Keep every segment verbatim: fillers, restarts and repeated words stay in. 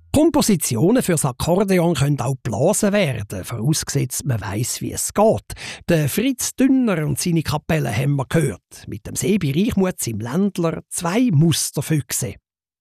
Kompositionen fürs Akkordeon können auch geblasen werden, vorausgesetzt man weiss, wie es geht. Der Fritz Dünner und seine Kapelle haben wir gehört. Mit dem Sebi Reichmuth im Ländler zwei Musterfüchse.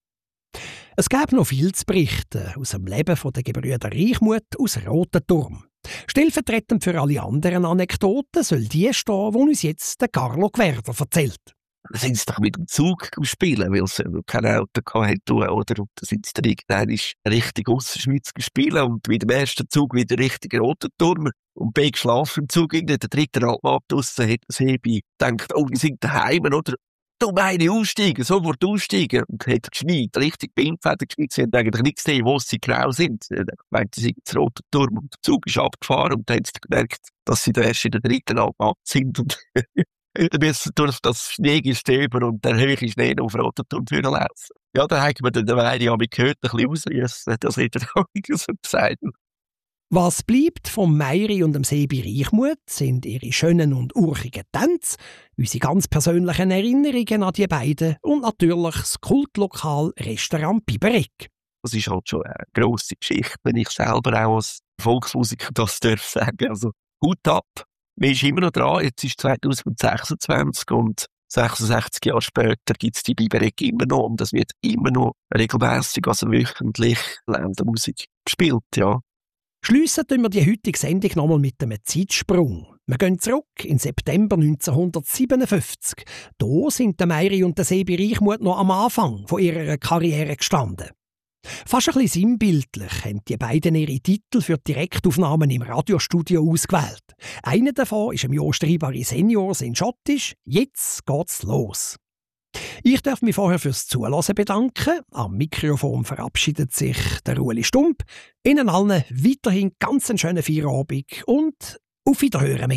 Es gäbe noch viel zu berichten aus dem Leben der Gebrüder Reichmuth aus Rotenturm. Stellvertretend für alle anderen Anekdoten soll die stehen, die uns jetzt der Carlo Gwerder erzählt. Da sind sie doch mit dem Zug spielen, weil sie kein Auto hatten, oder? Und dann sind sie dann irgendwann richtig Ausserschweiz gespielt und mit dem ersten Zug wieder richtig Rotenturm. Und bin geschlafen im Zug, der dritte Radmann draussen hat das Hebi gedacht, oh, wir sind daheim, oder? Du meine aussteigen, sofort aussteigen. Und hat geschneit, richtig Bindfäden geschneit. Sie haben eigentlich nicht gesehen, wo sie genau sind. Sie meinte, sie sind zu Rotenturm und der Zug ist abgefahren und dann haben sie gemerkt, dass sie da erst in der dritten Radmann sind und wir müssen durch das Schneegestöber und der hohe Schnee auf Rotenturm laufen. Ja, da haben wir den Weide ja mit gehört, ein bisschen ausrüsten, das hat er auch so gesagt. Was bleibt vom Meiri und dem Sebi Reichmuth sind ihre schönen und urchigen Tänze, unsere ganz persönlichen Erinnerungen an die beiden und natürlich das Kultlokal Restaurant Bibereg. Das ist halt schon eine grosse Geschichte, wenn ich selber auch als Volksmusiker das darf sagen. Also, Hut ab. Man ist immer noch dran, jetzt ist zwanzig sechsundzwanzig und sechsundsechzig Jahre später gibt es die Bibereg immer noch und es wird immer noch regelmässig, also wöchentlich Ländermusik gespielt, ja. Schliessen tun wir die heutige Sendung nochmal mit einem Zeitsprung. Wir gehen zurück in September neunzehnhundertsiebenundfünfzig. Da sind der Meiri und der Sebi Reichmuth noch am Anfang von ihrer Karriere gestanden. Fast ein bisschen sinnbildlich haben die beiden ihre Titel für Direktaufnahmen im Radiostudio ausgewählt. Einer davon ist im Jost Ribari Seniors in Schottisch. Jetzt geht's los. Ich darf mich vorher fürs Zuhören bedanken. Am Mikrofon verabschiedet sich der Ueli Stump. Ihnen allen weiterhin ganz einen schönen Feierabend und auf Wiederhören mit